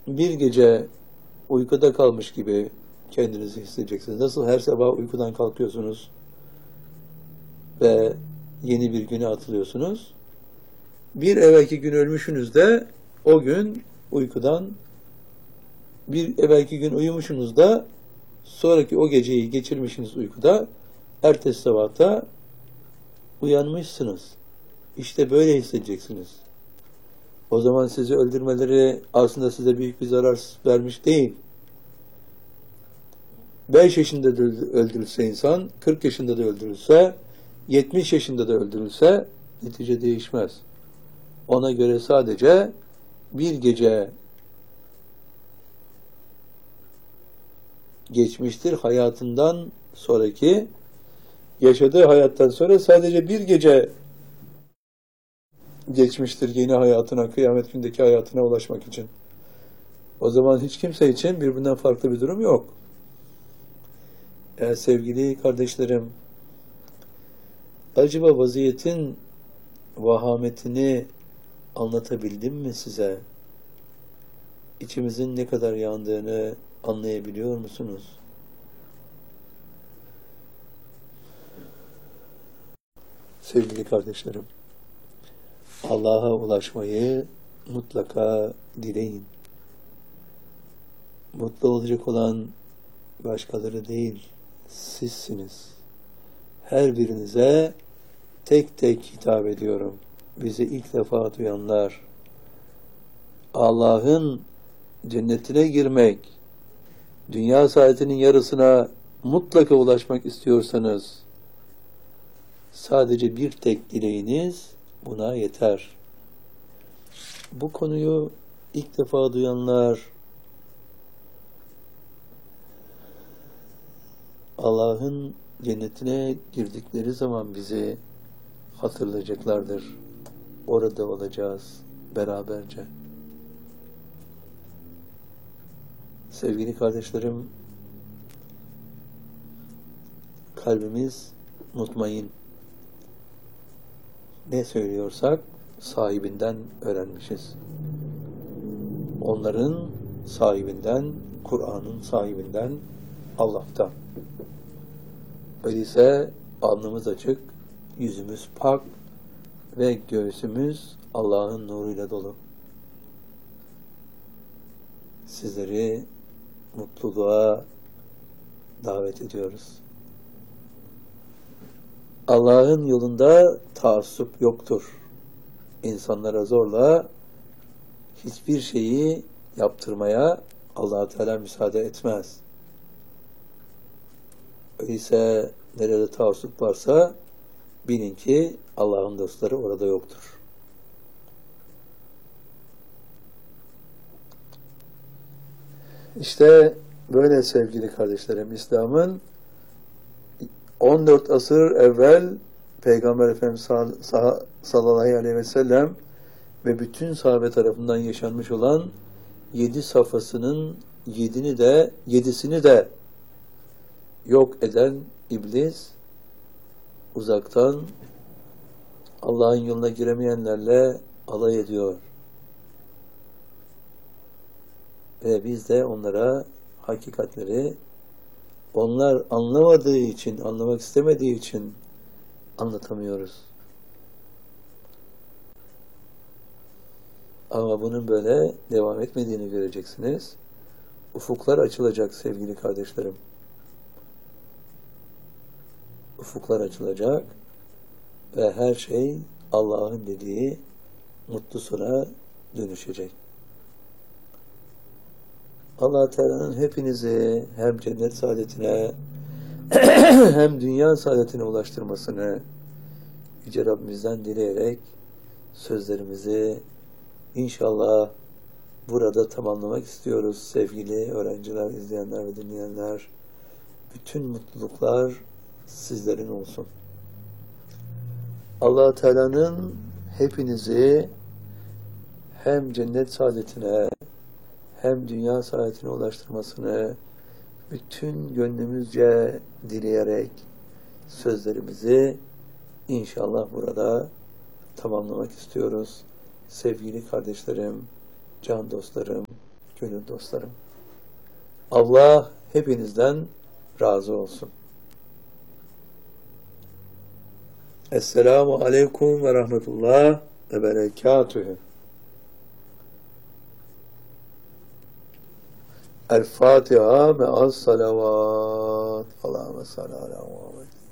bir gece uykuda kalmış gibi kendinizi hissedeceksiniz. Nasıl her sabah uykudan kalkıyorsunuz ve yeni bir güne atılıyorsunuz. Bir evvelki gün ölmüşsünüz de o gün uykudan, bir evvelki gün uyumuşsunuz da sonraki o geceyi geçirmişsiniz uykuda, ertesi sabahta uyanmışsınız. İşte böyle hissedeceksiniz. O zaman sizi öldürmeleri aslında size büyük bir zarar vermiş değil. 5 yaşında da öldürülse insan, 40 yaşında da öldürülse, 70 yaşında da öldürülse netice değişmez. Ona göre sadece bir gece geçmiştir, hayatından sonraki, yaşadığı hayattan sonra sadece bir gece geçmiştir yeni hayatına, kıyamet gündeki hayatına ulaşmak için. O zaman hiç kimse için birbirinden farklı bir durum yok. Sevgili kardeşlerim, acaba vaziyetin vahametini anlatabildim mi size? İçimizin ne kadar yandığını anlayabiliyor musunuz? Sevgili kardeşlerim, Allah'a ulaşmayı mutlaka dileyin. Mutlu olacak olan başkaları değil, sizsiniz. Her birinize tek tek hitap ediyorum. Bizi ilk defa duyanlar, Allah'ın cennetine girmek, dünya saadetinin yarısına mutlaka ulaşmak istiyorsanız, sadece bir tek dileğiniz buna yeter. Bu konuyu ilk defa duyanlar, Allah'ın cennetine girdikleri zaman bizi hatırlayacaklardır. Orada olacağız beraberce. Sevgili kardeşlerim, kalbimiz mutmain. Ne söylüyorsak sahibinden öğrenmişiz. Onların sahibinden, Kur'an'ın sahibinden, Allah'tan. Öyleyse alnımız açık, yüzümüz pak ve göğsümüz Allah'ın nuruyla dolu. Sizleri mutluluğa davet ediyoruz. Allah'ın yolunda taassup yoktur. İnsanlara zorla hiçbir şeyi yaptırmaya Allah-u Teala müsaade etmez. Öyleyse nerede taassup varsa bilin ki Allah'ın dostları orada yoktur. İşte böyle sevgili kardeşlerim, İslam'ın 14 asır evvel Peygamber Efendimiz sallallahu aleyhi ve sellem ve bütün sahabe tarafından yaşanmış olan 7 safhasının 7'sini de yok eden iblis uzaktan Allah'ın yoluna giremeyenlerle alay ediyor. Ve biz de onlara hakikatleri onlar anlamadığı için, anlamak istemediği için anlatamıyoruz. Ama bunun böyle devam etmediğini göreceksiniz. Ufuklar açılacak sevgili kardeşlerim. Ufuklar açılacak ve her şey Allah'ın dediği mutlu sona dönüşecek. Allah Teala'nın hepinizi hem cennet saadetine hem dünya saadetine ulaştırmasını Yüce Rabbimizden dileyerek sözlerimizi inşallah burada tamamlamak istiyoruz sevgili öğrenciler, izleyenler ve dinleyenler. Bütün mutluluklar sizlerin olsun. Allah Teala'nın hepinizi hem cennet saadetine hem dünya saadetine ulaştırmasını bütün gönlümüzce dileyerek sözlerimizi inşallah burada tamamlamak istiyoruz. Sevgili kardeşlerim, can dostlarım, gönül dostlarım. Allah hepinizden razı olsun. Esselamu aleyküm ve rahmetullah ve berekatühü. El Fatiha me'as salavat. Allahümme salli ala Muhammed.